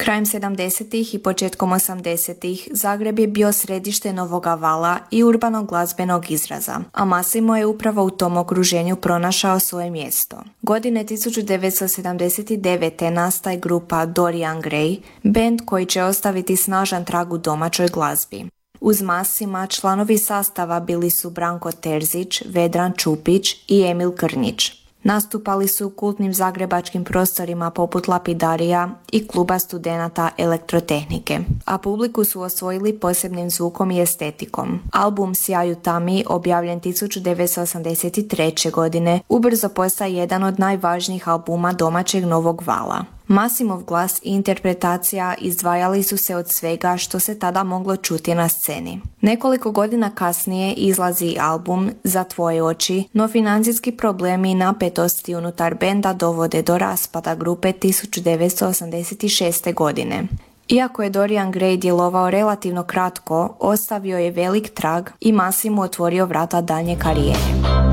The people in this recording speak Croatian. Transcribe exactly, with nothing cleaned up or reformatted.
Krajem sedamdesetih i početkom osamdesetih Zagreb je bio središte novoga vala i urbanog glazbenog izraza, a Massimo je upravo u tom okruženju pronašao svoje mjesto. Godine tisuću devetsto sedamdeset devete nastaje grupa Dorian Gray, bend koji će ostaviti snažan trag u domaćoj glazbi. Uz Massima članovi sastava bili su Branko Terzić, Vedran Čupić i Emil Krnjić. Nastupali su u kultnim zagrebačkim prostorima poput Lapidarija i kluba studenata elektrotehnike, a publiku su osvojili posebnim zvukom i estetikom. Album Sjaju tami, objavljen tisuću devetsto osamdeset treće. godine, ubrzo postaje jedan od najvažnijih albuma domaćeg novog vala. Massimov glas i interpretacija izdvajali su se od svega što se tada moglo čuti na sceni. Nekoliko godina kasnije izlazi album Za tvoje oči, no financijski problemi i napetosti unutar benda dovode do raspada grupe tisuću devetsto osamdeset šeste. godine. Iako je Dorian Gray djelovao relativno kratko, ostavio je velik trag i Massimo otvorio vrata daljnje karijere.